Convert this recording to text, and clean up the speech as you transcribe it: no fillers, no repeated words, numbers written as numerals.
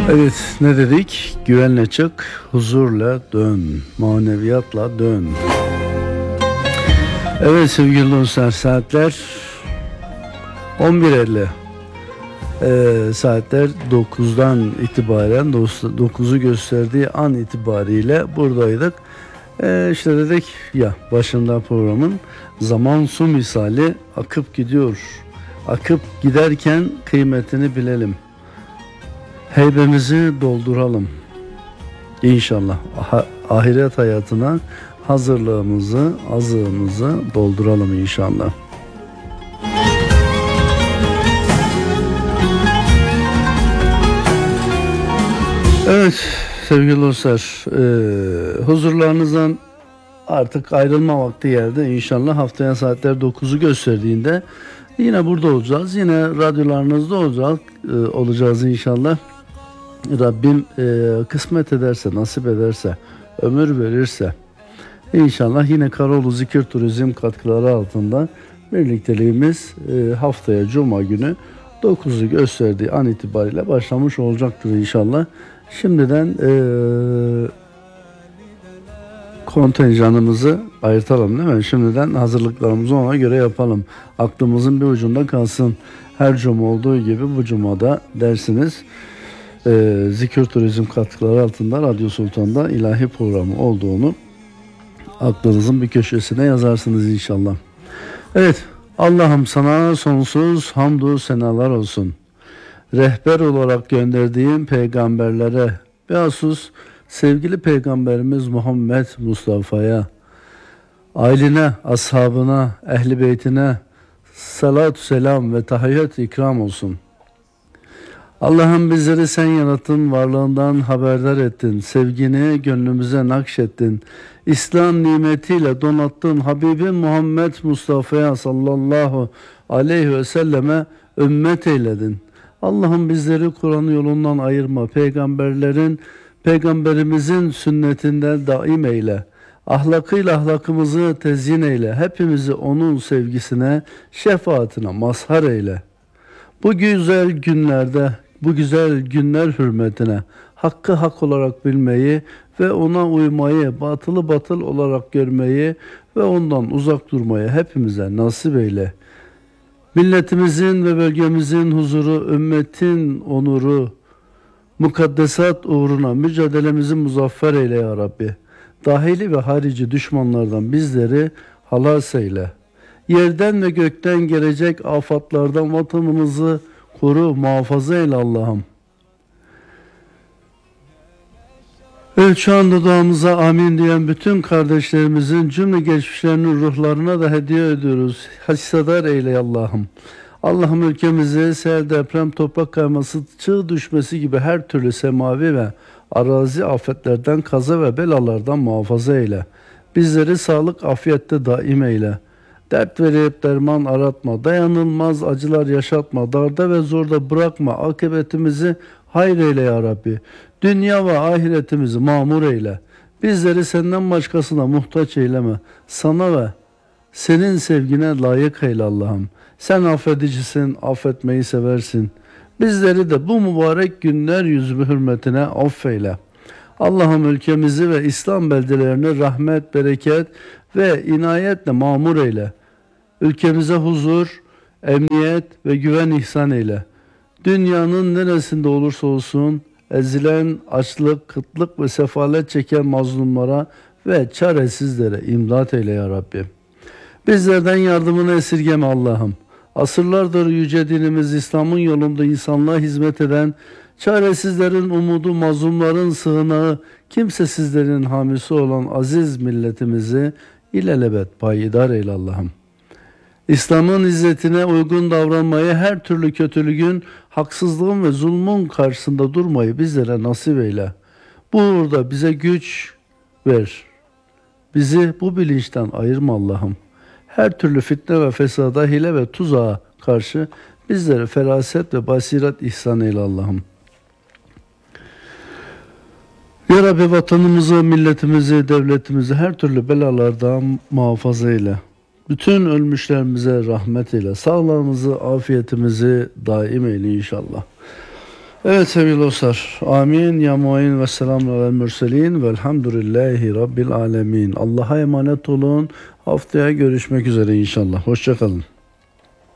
Evet, ne dedik? Güvenle çık, huzurla dön, maneviyatla dön. Evet sevgili dostlar, saatler 11.50. Saatler 9'dan itibaren 9'u gösterdiği an itibariyle buradaydık. İşte dedik ya, başında programın zaman su misali akıp gidiyor. Akıp giderken kıymetini bilelim. Heybemizi dolduralım. İnşallah ahiret hayatına hazırlığımızı, azığımızı dolduralım inşallah. Evet sevgili dostlar, huzurlarınızdan artık ayrılma vakti geldi. İnşallah haftaya saatler 9'u gösterdiğinde yine burada olacağız. Yine radyolarınızda olacağız inşallah. Rabbim kısmet ederse, nasip ederse, ömür verirse inşallah yine Karaoğlu Zikir Turizm katkıları altında birlikteliğimiz haftaya Cuma günü 9'u gösterdiği an itibariyle başlamış olacaktır inşallah. Şimdiden kontenjanımızı ayırtalım değil mi? Şimdiden hazırlıklarımızı ona göre yapalım. Aklımızın bir ucunda kalsın. Her cuma olduğu gibi bu cumada dersiniz. Zikir Turizm katkıları altında Radyo Sultan'da ilahi programı olduğunu aklınızın bir köşesine yazarsınız inşallah. Evet, Allah'ım sana sonsuz hamdü senalar olsun. Rehber olarak gönderdiğin peygamberlere, bilhassus sevgili peygamberimiz Muhammed Mustafa'ya, ailine, ashabına, ehli beytine salatü selam ve tahiyyat ikram olsun. Allah'ım bizleri sen yarattın, varlığından haberdar ettin, sevgini gönlümüze nakşettin, İslam nimetiyle donattın, Habibin Muhammed Mustafa'ya sallallahu aleyhi ve selleme ümmet eyledin. Allah'ım bizleri Kur'an yolundan ayırma, peygamberimizin sünnetinden daim eyle, ahlakıyla ahlakımızı tezyin eyle, hepimizi onun sevgisine, şefaatine mazhar eyle. Bu güzel günlerde, bu güzel günler hürmetine hakkı hak olarak bilmeyi ve ona uymayı, batılı batıl olarak görmeyi ve ondan uzak durmayı hepimize nasip eyle. Milletimizin ve bölgemizin huzuru, ümmetin onuru, mukaddesat uğruna mücadelemizi muzaffer eyle ya Rabbi. Dahili ve harici düşmanlardan bizleri halas eyle. Yerden ve gökten gelecek afatlardan vatanımızı koru, muhafaza eyle Allah'ım. Evet, şu anda duamıza amin diyen bütün kardeşlerimizin cümle geçmişlerinin ruhlarına da hediye ediyoruz. Hissedar eyle Allah'ım. Allah'ım ülkemizi sel, deprem, toprak kayması, çığ düşmesi gibi her türlü semavi ve arazi afetlerden, kaza ve belalardan muhafaza eyle. Bizleri sağlık, afiyette daim eyle. Dert verip derman aratma, dayanılmaz acılar yaşatma, darda ve zorda bırakma, akıbetimizi hayır eyle ya Rabbi. Dünya ve ahiretimizi mamur eyle. Bizleri senden başkasına muhtaç eyleme. Sana ve senin sevgine layık eyle Allah'ım. Sen affedicisin, affetmeyi seversin. Bizleri de bu mübarek günler yüzü hürmetine affeyle. Allah'ım ülkemizi ve İslam beldelerini rahmet, bereket ve inayetle mamur eyle. Ülkemize huzur, emniyet ve güven ihsan eyle. Dünyanın neresinde olursa olsun ezilen, açlık, kıtlık ve sefalet çeken mazlumlara ve çaresizlere imdat eyle ya Rabbi. Bizlerden yardımını esirgeme Allah'ım. Asırlardır yüce dinimiz İslam'ın yolunda insanlığa hizmet eden, çaresizlerin umudu, mazlumların sığınağı, kimsesizlerin hamisi olan aziz milletimizi ilelebet payidar eyle Allah'ım. İslam'ın izzetine uygun davranmayı, her türlü kötülüğün, haksızlığın ve zulmün karşısında durmayı bizlere nasip eyle. Bu uğurda bize güç ver. Bizi bu bilinçten ayırma Allah'ım. Her türlü fitne ve fesada, hile ve tuzağa karşı bizlere feraset ve basiret ihsan eyle Allah'ım. Ya Rabbi, vatanımızı, milletimizi, devletimizi her türlü belalardan muhafaza eyle. Bütün ölmüşlerimize rahmet eyle. Sağlığımızı, afiyetimizi daim eyle inşallah. Evet sevgili dostlar. Amin. Ya muin ve selamun alel mürselin. Velhamdülillahi Rabbil alemin. Allah'a emanet olun. Haftaya görüşmek üzere inşallah. Hoşça kalın.